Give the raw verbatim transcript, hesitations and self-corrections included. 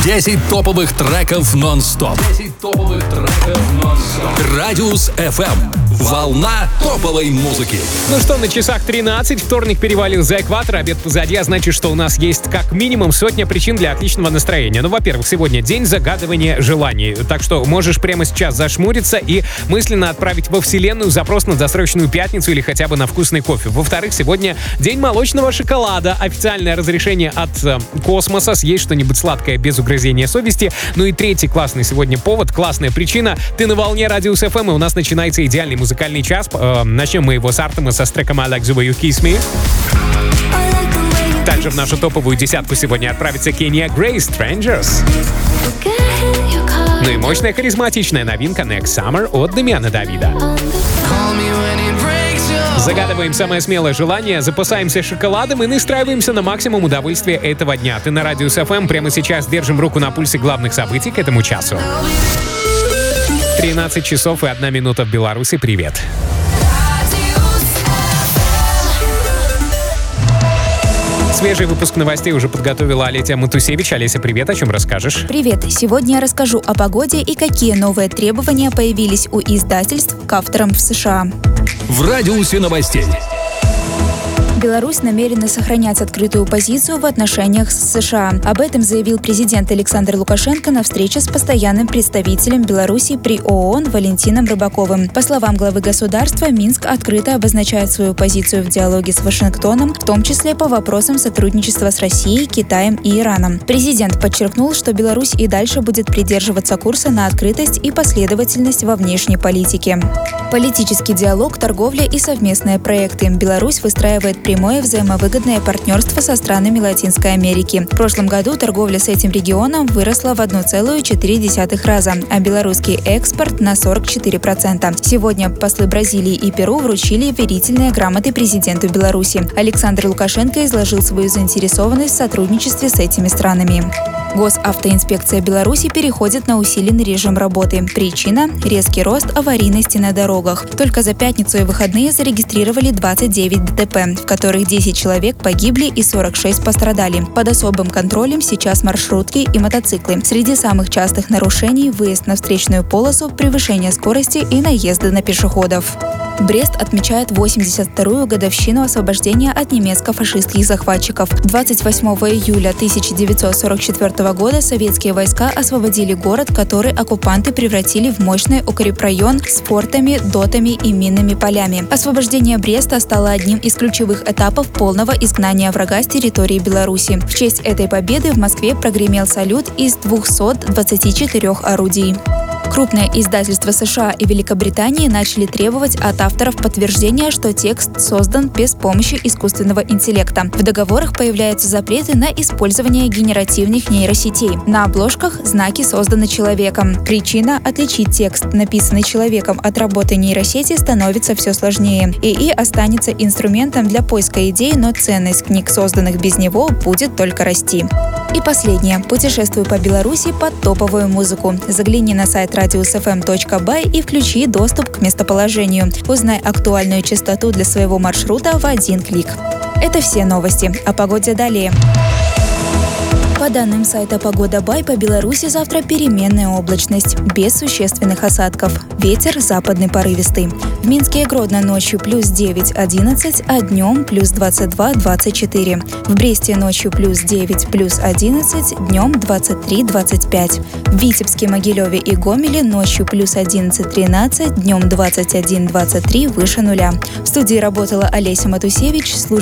десять топовых треков нон-стоп. десять топовых треков нон-стоп. Радиус эф эм. Волна топовой музыки. Ну что, на часах тринадцать, вторник перевалил за экватор, обед позади, а значит, что у нас есть как минимум сотня причин для отличного настроения. Ну, во-первых, сегодня день загадывания желаний, так что можешь прямо сейчас зашмуриться и мысленно отправить во Вселенную запрос на досрочную пятницу или хотя бы на вкусный кофе. Во-вторых, сегодня день молочного шоколада, официальное разрешение от э, космоса съесть что-нибудь сладкое без угрызения совести. Ну и третий классный сегодня повод, классная причина. Ты на волне Радиус эф эм, и у нас начинается идеальный музыкальный час. Э, начнем мы его с Артема с треком I Like the Way You Kiss Me. Также в нашу топовую десятку сегодня отправится Кения Грей Strangers. Ну и мощная харизматичная новинка Next Summer от Дамиана Давида. Загадываем самое смелое желание, запасаемся шоколадом и настраиваемся на максимум удовольствия этого дня. Ты на Радиус эф эм, прямо сейчас держим руку на пульсе главных событий к этому часу. тринадцать часов и одна минута в Беларуси. Привет. Свежий выпуск новостей уже подготовила Олеся Матусевич. Олеся, привет, о чем расскажешь? Привет. Сегодня я расскажу о погоде и какие новые требования появились у издательств к авторам в США. В радиусе новостей. Беларусь намерена сохранять открытую позицию в отношениях с США. Об этом заявил президент Александр Лукашенко на встрече с постоянным представителем Беларуси при ООН Валентином Рыбаковым. По словам главы государства, Минск открыто обозначает свою позицию в диалоге с Вашингтоном, в том числе по вопросам сотрудничества с Россией, Китаем и Ираном. Президент подчеркнул, что Беларусь и дальше будет придерживаться курса на открытость и последовательность во внешней политике. Политический диалог, торговля и совместные проекты. Беларусь выстраивает прямое взаимовыгодное партнерство со странами Латинской Америки. В прошлом году торговля с этим регионом выросла в одна целая четыре десятых раза, а белорусский экспорт на сорок четыре процента. Сегодня послы Бразилии и Перу вручили верительные грамоты президенту Беларуси. Александр Лукашенко изложил свою заинтересованность в сотрудничестве с этими странами. Госавтоинспекция Беларуси переходит на усиленный режим работы. Причина – резкий рост аварийности на дорогах. Только за пятницу и выходные зарегистрировали двадцать девять ДТП, в которых десять человек погибли и сорок шесть пострадали. Под особым контролем сейчас маршрутки и мотоциклы. Среди самых частых нарушений – выезд на встречную полосу, превышение скорости и наезды на пешеходов. Брест отмечает восемьдесят вторую годовщину освобождения от немецко-фашистских захватчиков. двадцать восьмого июля тысяча девятьсот сорок четвёртого года советские войска освободили город, который оккупанты превратили в мощный укрепрайон с фортами, дотами и минными полями. Освобождение Бреста стало одним из ключевых этапов полного изгнания врага с территории Беларуси. В честь этой победы в Москве прогремел салют из двухсот двадцати четырёх орудий. Крупные издательства США и Великобритании начали требовать от авторов подтверждения, что текст создан без помощи искусственного интеллекта. В договорах появляются запреты на использование генеративных нейросетей. На обложках знаки созданы человеком. Причина – отличить текст, написанный человеком, от работы нейросети становится все сложнее. ИИ останется инструментом для поиска идей, но ценность книг, созданных без него, будет только расти. И последнее. Путешествуй по Беларуси под топовую музыку. Загляни на сайт радиус эф эм точка бай и включи доступ к местоположению. Узнай актуальную частоту для своего маршрута в один клик. Это все новости. О погоде далее. По данным сайта Погода Бай, по Беларуси завтра переменная облачность, без существенных осадков. Ветер западный порывистый. В Минске и Гродно ночью плюс девять - одиннадцать, а днем плюс двадцать два - двадцать четыре. В Бресте ночью плюс девять плюс одиннадцать, днем двадцать три - двадцать пять. В Витебске, Могилеве и Гомеле ночью плюс одиннадцать - тринадцать, днем двадцать один - двадцать три, выше нуля. В студии работала Олеся Матусевич.